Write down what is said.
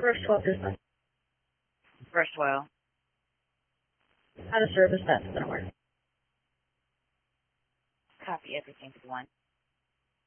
First 12%. First oil. How to service that's going to work. Copy everything to one.